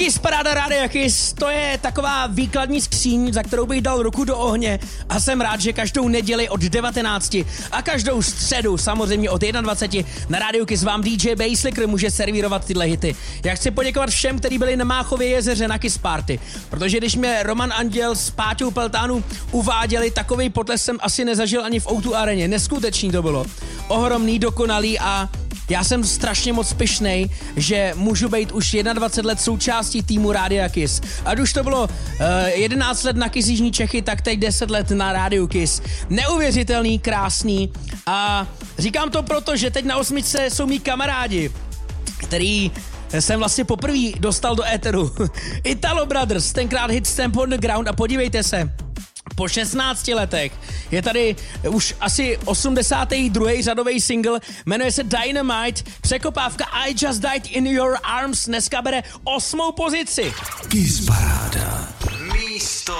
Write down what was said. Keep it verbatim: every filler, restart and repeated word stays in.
Kiss Paráda Rádia Kiss, to je taková výkladní skříň, za kterou bych dal ruku do ohně a jsem rád, že každou neděli od devatenácti a každou středu samozřejmě od dvaceti jedna na Rádiu Kiss vám D J Basslicker může servírovat tyhle hity. Já chci poděkovat všem, kteří byli na Máchově jezeře na Kiss Party, protože když mě Roman Anděl s Páťou Peltánu uváděli, takovej potles jsem asi nezažil ani v O dva areně. Neskutečný to bylo. Ohromný, dokonalý a já jsem strašně moc pyšnej, že můžu být už dvacet jedna let součástí týmu Rádia Kiss. Ať už to bylo uh, jedenáct let na Kiss Jižní Čechy, tak teď deset let na Rádiu Kiss. Neuvěřitelný, krásný a říkám to proto, že teď na osmičce jsou mý kamarádi, který jsem vlastně poprvé dostal do éteru. Italo Brothers, tenkrát hit Stamp on the Ground a podívejte se, po šestnácti letech je tady už asi osmdesátý druhý řadový single, jmenuje se Dynamite, překopávka I Just Died in Your Arms, dneska bere osmou pozici. Kiss Paráda. Místo